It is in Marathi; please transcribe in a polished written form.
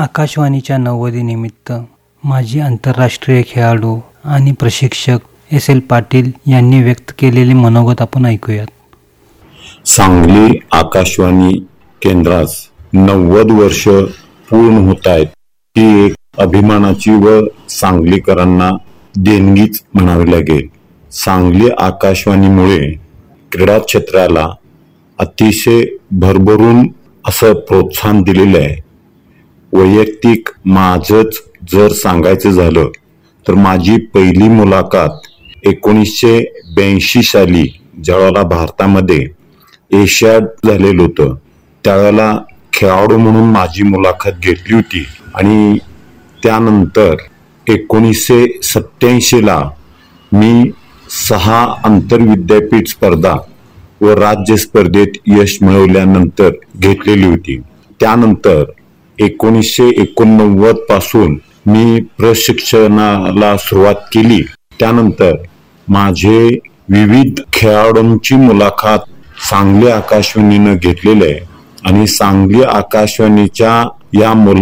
आकाशवाणीच्या 90 निमित्त माजी आंतरराष्ट्रीय खेळाडू आणि प्रशिक्षक एस.एल. पाटील यांनी व्यक्त केलेले मनोगत आपण ऐकूयात. सांगली आकाशवाणी केंद्रास 90 वर्ष पूर्ण होत आहेत. ही एक अभिमानाची व सांगलीकरांना देणगीच म्हणावी लागेल. सांगली आकाशवाणीमुळे क्रीडा क्षेत्राला अतिशय भरभरून असं प्रोत्साहन दिलेलं आहे. वैयक्तिक माझंच जर सांगायचं झालं तर माझी पहिली मुलाखत 1982 साली ज्यावेळेला भारतामध्ये एशियाड झालेलं होतं त्यावेळेला खेळाडू म्हणून माझी मुलाखत घेतली होती. आणि त्यानंतर 1987 ला मी 6 आंतरविद्यापीठ स्पर्धा व राज्य स्पर्धेत यश मिळवल्यानंतर घेतलेली होती. त्यानंतर 1989 पासून मी प्रशिक्षणाला सुरुवात केली. त्यानंतर माझे विविध खेळाडूंची मुलाखत सांगली आकाशवाणीनं घेतलेली आहे आणि सांगली आकाशवाणीच्या या